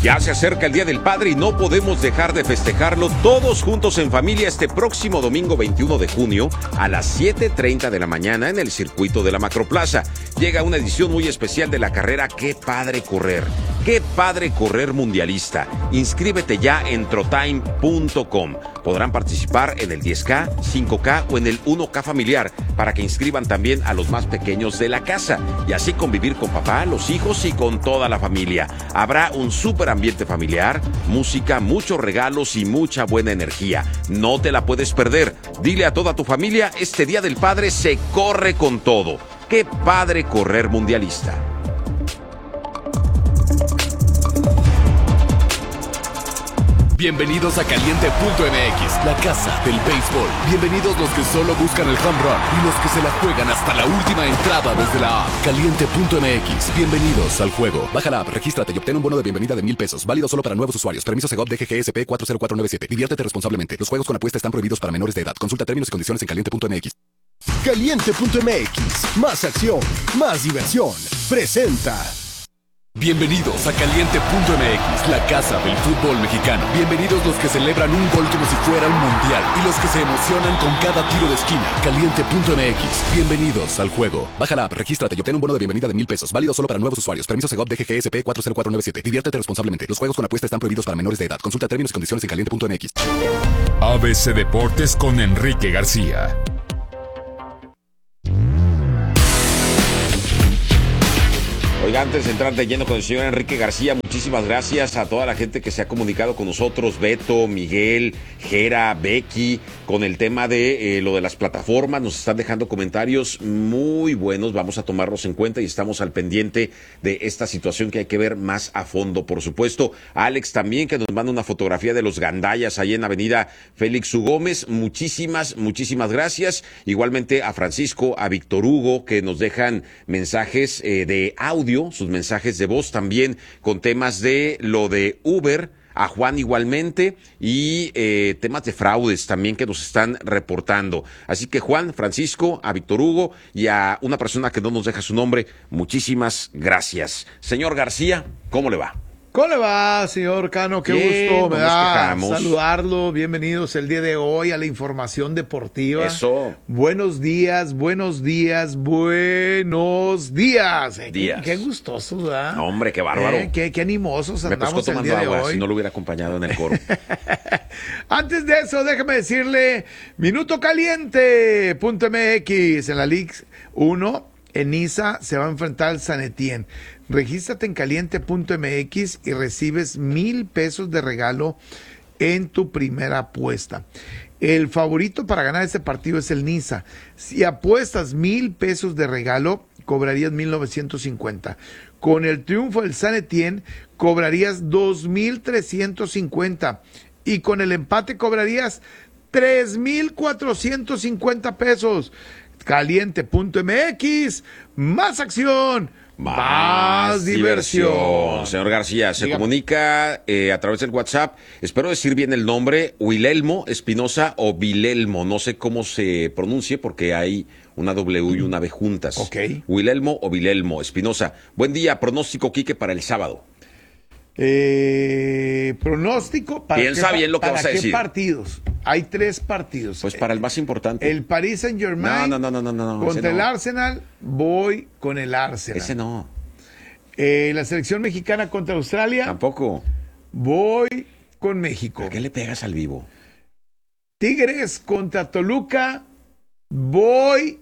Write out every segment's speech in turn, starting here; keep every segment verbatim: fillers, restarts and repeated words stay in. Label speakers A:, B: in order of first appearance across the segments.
A: Ya se acerca el Día del Padre y no podemos dejar de festejarlo todos juntos en familia este próximo domingo veintiuno de junio a las siete treinta de la mañana en el circuito de la Macroplaza. Llega una edición muy especial de la carrera Qué Padre Correr. Qué Padre Correr Mundialista. Inscríbete ya en trotime punto com. Podrán participar en el diez K, cinco K o en el uno K familiar para que inscriban también a los más pequeños de la casa y así convivir con papá, los hijos y con toda la familia. Habrá un súper ambiente familiar, música, muchos regalos y mucha buena energía. No te la puedes perder. Dile a toda tu familia, este Día del Padre se corre con todo. Qué Padre Correr Mundialista.
B: Bienvenidos a Caliente punto M X, la casa del béisbol. Bienvenidos los que solo buscan el home run y los que se la juegan hasta la última entrada desde la app. Caliente punto M X, bienvenidos al juego. Baja la app, regístrate y obtén un bono de bienvenida de mil pesos. Válido solo para nuevos usuarios. Permiso Segov D G G S P cuatro cero cuatro nueve siete. Diviértete responsablemente. Los juegos con apuesta están prohibidos para menores de edad. Consulta términos y condiciones en Caliente punto M X.
C: Caliente punto M X, más acción, más diversión. Presenta.
B: Bienvenidos a Caliente punto M X, la casa del fútbol mexicano. Bienvenidos los que celebran un gol como si fuera un mundial y los que se emocionan con cada tiro de esquina. Caliente punto M X, bienvenidos al juego. Baja la app, regístrate y obtén un bono de bienvenida de mil pesos. Válido solo para nuevos usuarios. Permiso Segov D G G S P cuatro cero cuatro nueve siete. Diviértete responsablemente. Los juegos con apuesta están prohibidos para menores de edad. Consulta términos y condiciones en Caliente punto M X.
D: A B C Deportes con Enrique García.
A: Oiga, antes de entrar de lleno con el señor Enrique García, muchísimas gracias a toda la gente que se ha comunicado con nosotros, Beto, Miguel, Jera, Becky, con el tema de eh, lo de las plataformas. Nos están dejando comentarios muy buenos, vamos a tomarlos en cuenta y estamos al pendiente de esta situación que hay que ver más a fondo, por supuesto. Alex también, que nos manda una fotografía de los gandayas ahí en Avenida Félix U. Gómez. Muchísimas, muchísimas gracias. Igualmente a Francisco, a Víctor Hugo, que nos dejan mensajes eh, de audio, sus mensajes de voz también con temas de lo de Uber, a Juan igualmente y eh, temas de fraudes también que nos están reportando. Así que Juan, Francisco, a Víctor Hugo y a una persona que no nos deja su nombre, muchísimas gracias. Señor García, ¿cómo le va?
E: ¿Cómo le va, señor Cano? Qué
A: Bien,
E: gusto me
A: no nos
E: da
A: quejamos.
E: saludarlo. Bienvenidos el día de hoy a la información deportiva.
A: Eso.
E: Buenos días, buenos días, buenos días. Eh,
A: Días.
E: Qué, qué gustosos, ¿verdad?
A: No, hombre, qué bárbaro.
E: Eh, qué, qué animosos
A: Me pescó
E: andamos el
A: tomando
E: día de
A: agua,
E: hoy.
A: si no lo hubiera acompañado en el coro.
E: Antes de eso, déjeme decirle, Minuto Caliente punto M X en la Liga uno, en Niza se va a enfrentar al San Etienne. Regístrate en Caliente punto M X y recibes mil pesos de regalo en tu primera apuesta. El favorito para ganar este partido es el Niza. Si apuestas mil pesos de regalo, cobrarías mil novecientos cincuenta. Con el triunfo del San Etienne, cobrarías dos mil trescientos cincuenta. Y con el empate cobrarías tres mil cuatrocientos cincuenta pesos. Caliente punto M X, más acción, más, más diversión. diversión.
A: Señor García, se
E: Dígame.
A: comunica eh, a través del WhatsApp, espero decir bien el nombre, Wilhelmo Espinosa o Vilelmo, no sé cómo se pronuncie porque hay una W y una B juntas.
E: Ok.
A: Wilhelmo o Vilelmo Espinosa. Buen día, pronóstico, Quique, para el sábado.
E: Eh, pronóstico para
A: Piensa
E: qué,
A: bien lo que
E: para
A: vas a
E: qué
A: decir.
E: partidos. Hay tres partidos.
A: Pues para el más importante.
E: El Paris Saint Germain
A: No, no, no, no, no, no, ese
E: contra el
A: no.
E: Arsenal, voy con el Arsenal.
A: Ese no,
E: Eh, la selección mexicana contra Australia,
A: tampoco.
E: voy con México.
A: ¿Por qué le pegas al vivo?
E: Tigres contra Toluca, voy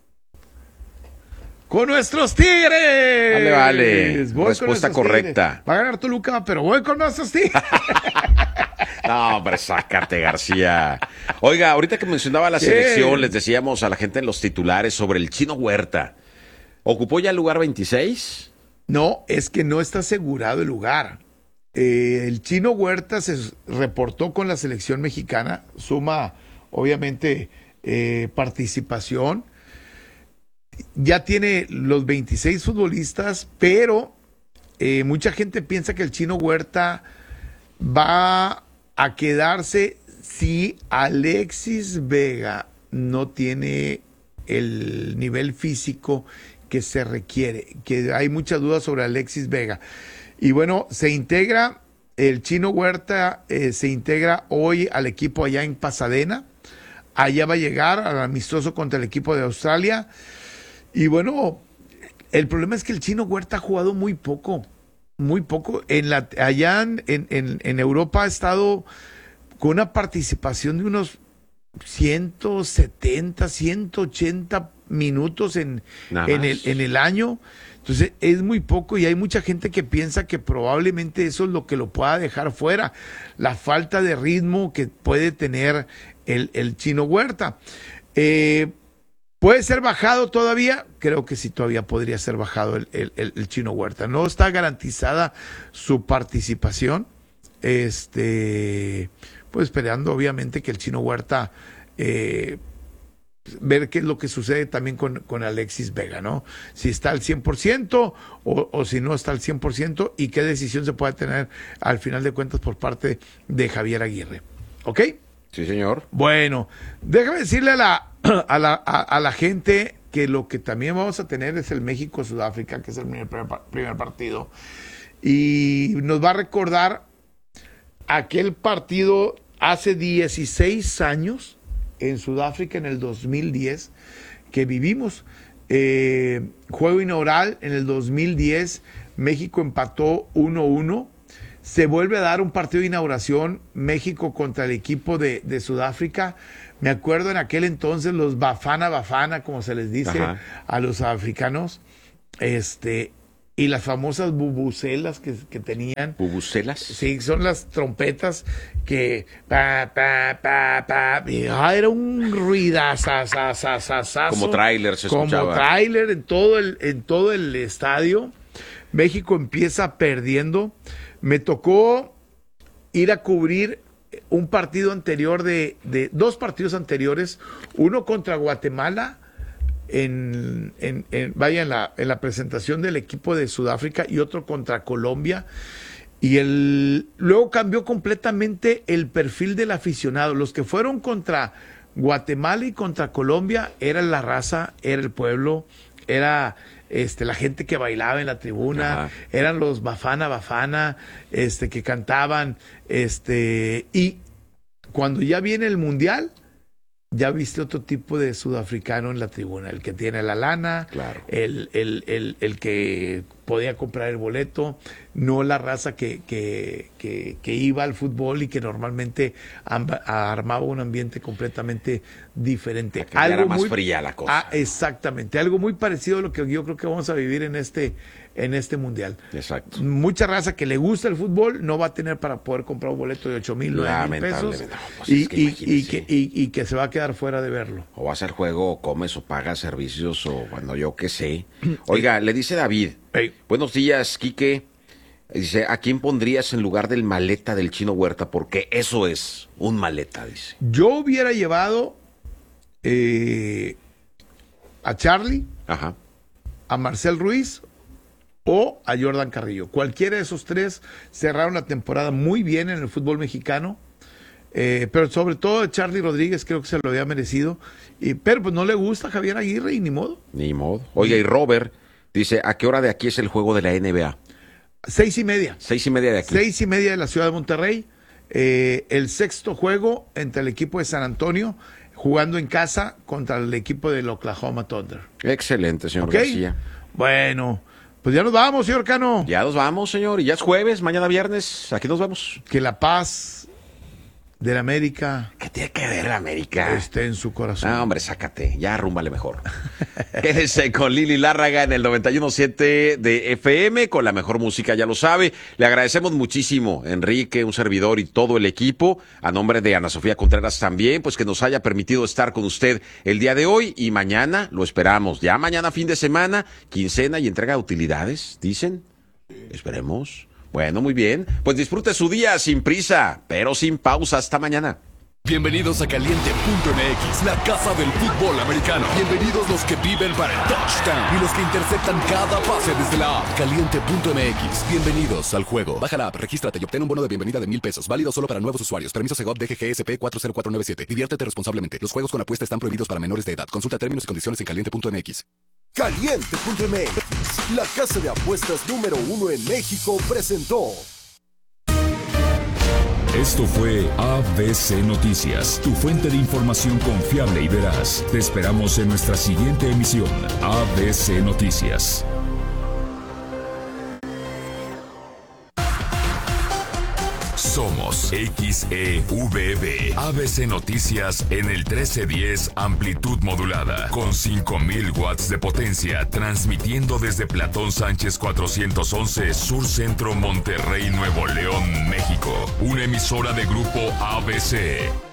E: con nuestros Tigres.
A: Vale, vale.
E: Voy con
A: Respuesta
E: nuestros
A: correcta.
E: Tigres. Va a ganar Toluca, pero voy con nuestros Tigres.
A: No, hombre, sácate, García. Oiga, ahorita que mencionaba la
E: ¿Qué?
A: selección, les decíamos a la gente en los titulares sobre el Chino Huerta. ¿Ocupó ya el lugar veintiséis?
E: No, es que no está asegurado el lugar. Eh, el Chino Huerta se reportó con la selección mexicana, suma obviamente eh, participación. Ya tiene los veintiséis futbolistas, pero eh, mucha gente piensa que el Chino Huerta va a quedarse si Alexis Vega no tiene el nivel físico que se requiere, que hay mucha duda sobre Alexis Vega. Y bueno, se integra el Chino Huerta eh, se integra hoy al equipo allá en Pasadena. Allá va a llegar al amistoso contra el equipo de Australia. Y bueno, el problema es que el Chino Huerta ha jugado muy poco, muy poco. En la, allá en, en, en Europa ha estado con una participación de unos ciento setenta, ciento ochenta minutos en, en, el, en el año. Entonces es muy poco y hay mucha gente que piensa que probablemente eso es lo que lo pueda dejar fuera, la falta de ritmo que puede tener el, el Chino Huerta. Eh, ¿Puede ser bajado todavía? Creo que sí, todavía podría ser bajado el, el, el Chino Huerta. No está garantizada su participación. Este, pues esperando obviamente que el Chino Huerta... Eh, ver qué es lo que sucede también con, con Alexis Vega, ¿no? Si está al cien por ciento o, o si no está al cien por ciento y qué decisión se puede tener al final de cuentas por parte de Javier Aguirre. ¿Ok?
A: Sí, señor.
E: Bueno, déjame decirle a la, a la, a, a la gente que lo que también vamos a tener es el México-Sudáfrica, que es el primer, primer partido. Y nos va a recordar aquel partido hace dieciséis años en Sudáfrica en el dos mil diez que vivimos. Eh, juego inaugural en el dos mil diez, México empató uno uno. Se vuelve a dar un partido de inauguración, México contra el equipo de, de Sudáfrica. Me acuerdo en aquel entonces los Bafana Bafana, como se les dice, ajá, a los africanos, este, y las famosas bubucelas que, que tenían.
A: ¿Bubucelas?
E: Sí, son las trompetas que pa, pa, pa, pa, y, ah, era un ruidazazazazazazo.
A: Como tráiler se escuchaba.
E: Como tráiler en todo el, en todo el estadio. México empieza perdiendo. Me tocó ir a cubrir un partido anterior de, de dos partidos anteriores, uno contra Guatemala, en, en, en vaya en la, en la presentación del equipo de Sudáfrica, y otro contra Colombia. Y el luego cambió completamente el perfil del aficionado. Los que fueron contra Guatemala y contra Colombia era la raza, era el pueblo, era este la gente que bailaba en la tribuna, ajá, eran los Bafana Bafana, este que cantaban, este y cuando ya viene el mundial, ya viste otro tipo de sudafricano en la tribuna, el que tiene la lana, claro, el, el, el, el que podía comprar el boleto, no la raza que, que, que, que iba al fútbol y que normalmente amba, armaba un ambiente completamente diferente.
A: Algo era más muy, fría la cosa.
E: Ah, exactamente, algo muy parecido a lo que yo creo que vamos a vivir en este, en este mundial.
A: Exacto.
E: Mucha raza que le gusta el fútbol no va a tener para poder comprar un boleto de ocho mil, nueve mil pesos, no, pues y, es que y, y, que, y, y que se va a quedar fuera de verlo.
A: O vas al juego, o comes o pagas servicios o bueno, yo qué sé. Oiga, le dice David, hey, buenos días, Quique. Dice, ¿a quién pondrías en lugar del maleta del Chino Huerta? Porque eso es un maleta, dice.
E: Yo hubiera llevado eh, a Charlie,
A: ajá,
E: a Marcel Ruiz o a Jordan Carrillo. Cualquiera de esos tres cerraron la temporada muy bien en el fútbol mexicano. Eh, pero sobre todo Charlie Rodríguez creo que se lo había merecido. Y, pero pues no le gusta a Javier Aguirre y ni modo.
A: Ni modo. Oiga, y Robert dice, ¿a qué hora de aquí es el juego de la N B A?
E: Seis y media.
A: Seis y media de aquí.
E: Seis y media de la ciudad de Monterrey. Eh, el sexto juego entre el equipo de San Antonio, jugando en casa contra el equipo del Oklahoma Thunder.
A: Excelente, señor
E: ¿Okay?
A: García.
E: Bueno, pues ya nos vamos, señor Cano.
A: Ya nos vamos, señor. Y ya es jueves, mañana viernes. Aquí nos vemos.
E: Que la paz de la América.
A: ¿Qué tiene que ver la América?
E: Esté en su corazón.
A: Ah, hombre, sácate. Ya arrúmbale mejor. Quédese con Lili Lárraga en el noventa y uno punto siete de F M, con la mejor música, ya lo sabe. Le agradecemos muchísimo, Enrique, un servidor y todo el equipo, a nombre de Ana Sofía Contreras también, pues que nos haya permitido estar con usted el día de hoy, y mañana lo esperamos. Ya mañana, fin de semana, quincena y entrega de utilidades, dicen. Esperemos. Bueno, muy bien. Pues disfrute su día sin prisa, pero sin pausa. Hasta mañana.
B: Bienvenidos a Caliente punto M X, la casa del fútbol americano. Bienvenidos los que viven para el touchdown y los que interceptan cada pase desde la app. Caliente punto M X, bienvenidos al juego. Baja la app, regístrate y obtén un bono de bienvenida de mil pesos. Válido solo para nuevos usuarios. Permiso Segov D G G S P cuatro cero cuatro nueve siete. Diviértete responsablemente. Los juegos con apuesta están prohibidos para menores de edad. Consulta términos y condiciones en Caliente punto M X.
C: Caliente punto M X, la casa de apuestas número uno en México, presentó
D: Esto fue A B C Noticias, tu fuente de información confiable y veraz. Te esperamos en nuestra siguiente emisión. A B C Noticias. Somos X E V B, A B C Noticias en el trece diez amplitud modulada, con cinco mil watts de potencia, transmitiendo desde Platón Sánchez cuatrocientos once, Sur Centro, Monterrey, Nuevo León, México. Una emisora de Grupo A B C.